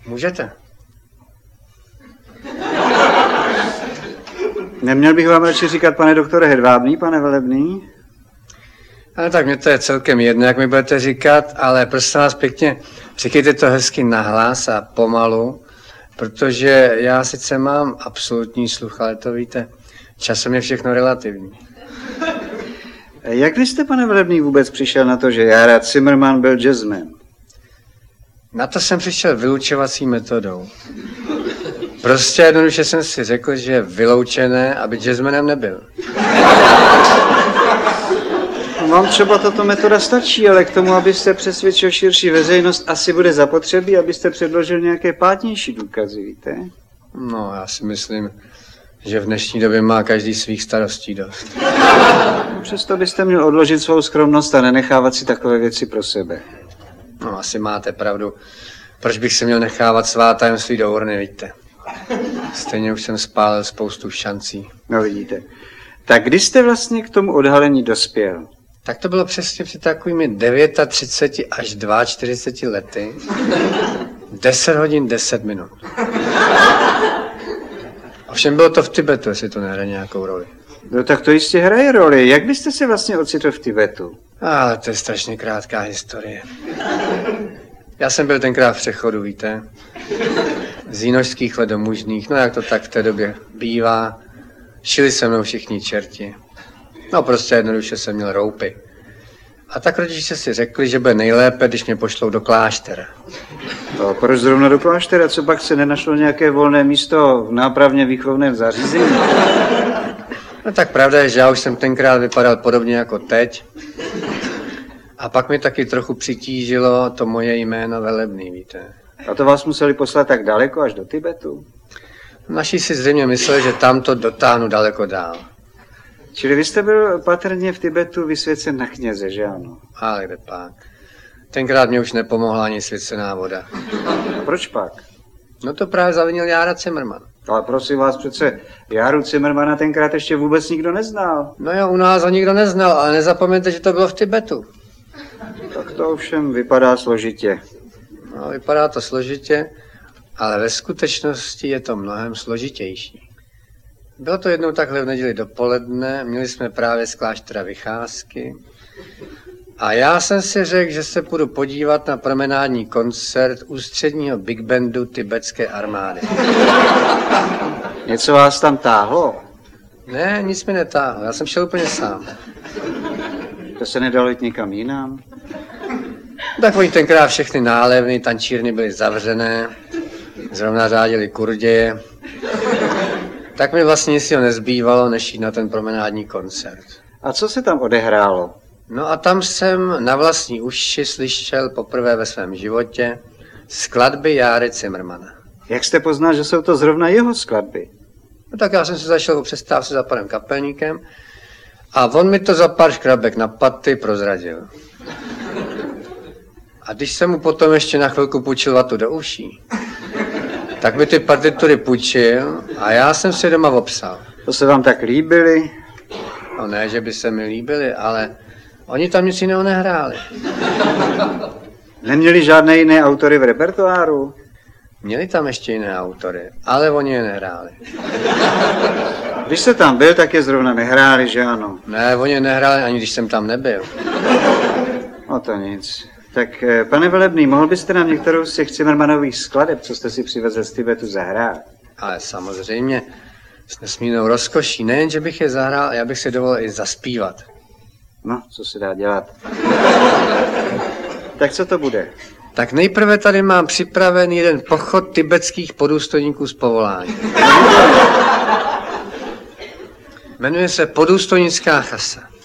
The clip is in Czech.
Můžete. Neměl bych vám radši říkat, pane doktore Hedvábný, pane Velebný? Ale tak mě to je celkem jedno, jak mi budete říkat, ale prosím vás pěkně, říkejte to hezky nahlas a pomalu, protože já sice mám absolutní sluch, ale to víte, časem je všechno relativní. Jak vy jste, pane Velebný, vůbec přišel na to, že Jára Zimmerman byl jazzman? Na to jsem přišel vylučovací metodou. Prostě jednoduše jsem si řekl, že je vyloučené, aby jazzmanem nebyl. Vám třeba tato metoda stačí, ale k tomu, abyste přesvědčil širší veřejnost, asi bude zapotřebí, abyste předložil nějaké pátnější důkazy, víte? No, já si myslím, že v dnešní době má každý svých starostí dost. Přesto byste měl odložit svou skromnost a nenechávat si takové věci pro sebe. No, asi máte pravdu. Proč bych se měl nechávat svá tajemství do urny, víte? Stejně už jsem spálil spoustu šancí. No vidíte. Tak kdy jste vlastně k tomu odhalení dospěl? Tak to bylo přesně před takovými 39 až 42 lety. 10 hodin, 10 minut. Ovšem bylo to v Tibetu, jestli to nehraje nějakou roli. No tak to jistě hraje roli. Jak byste se vlastně ocitl v Tibetu? Ale to je strašně krátká historie. Já jsem byl tenkrát v přechodu, víte. Z jinožských let do mužných, no jak to tak v té době bývá. Šili se mnou všichni čerti. No prostě jednoduše jsem měl roupy. A tak rodiče si řekli, že bude nejlépe, když mě pošlou do kláštera. No, proč zrovna do kláštera? Co pak se nenašlo nějaké volné místo v nápravně výchovném zařízení? No tak pravda je, že já už jsem tenkrát vypadal podobně jako teď. A pak mi taky trochu přitížilo to moje jméno Velebný, víte. A to vás museli poslat tak daleko, až do Tibetu? Naši si zřejmě mysleli, že tam to dotáhnu daleko dál. Čili vy jste byl patrně v Tibetu vysvěcen na kněze, že ano? Ale kde pak. Tenkrát mě už nepomohla ani svěcená voda. A proč pak? No to právě zavinil Jára Zimmerman. Ale prosím vás, přece Járu Zimmermana tenkrát ještě vůbec nikdo neznal. No jo, u nás ho nikdo neznal, ale nezapomeňte, že to bylo v Tibetu. Tak to ovšem vypadá složitě. No, vypadá to složitě, ale ve skutečnosti je to mnohem složitější. Bylo to jednou takhle v neděli dopoledne, měli jsme právě z kláštera vycházky a já jsem si řekl, že se půjdu podívat na promenádní koncert ústředního big bandu tibetské armády. Něco vás tam táhlo? Ne, nic mi netáhlo, já jsem šel úplně sám. To se nedalo jít někam jinam? Tak oni tenkrát všechny nálevny, tančírny byly zavřené, zrovna řádili kurděje. Tak mi vlastně nic nezbývalo, než jít na ten promenádní koncert. A co se tam odehrálo? No a tam jsem na vlastní uši slyšel poprvé ve svém životě skladby Járy Zimmermana. Jak jste poznal, že jsou to zrovna jeho skladby? No tak já jsem se zašel o přestávce za panem kapelníkem a on mi to za pár škrabek na paty prozradil. A když jsem mu potom ještě na chvilku půjčil vatu do uší, tak mi ty partitury půjčil a já jsem si doma obsal. To se vám tak líbily? No ne, že by se mi líbily, ale oni tam nic jiného nehráli. Neměli žádné jiné autory v repertoáru? Měli tam ještě jiné autory, ale oni je nehráli. Když jste tam byl, tak je zrovna nehráli, že ano? Ne, oni je nehráli, ani když jsem tam nebyl. No to nic. Tak, pane Velebný, mohl byste nám některou z těch Zimmermanových skladeb, co jste si přivezl z Tibetu, zahrát? Ale samozřejmě s nesmírnou rozkoší. Nejen, že bych je zahrál, já bych si dovolil i zaspívat. No, co se dá dělat? Tak co to bude? Tak nejprve tady mám připraven jeden pochod tibetských podůstojníků z povolání. Jmenuje se Podůstojnická chasa.